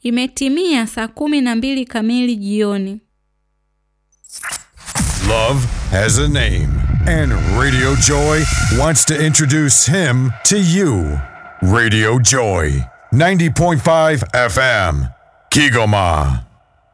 Imetimia saa 12 kamili jioni. Love has a name, and Radio Joy wants to introduce him to you. Radio Joy, 90.5 FM, Kigoma.